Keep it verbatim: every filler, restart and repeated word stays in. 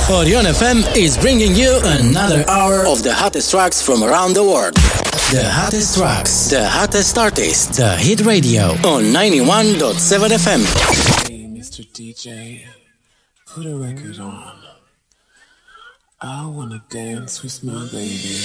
Orion F M is bringing you another hour of the hottest tracks from around the world. The hottest tracks, the hottest artists, the hit radio on ninety-one point seven F M. Hey, Mister D J, put a record on. I wanna dance with my baby.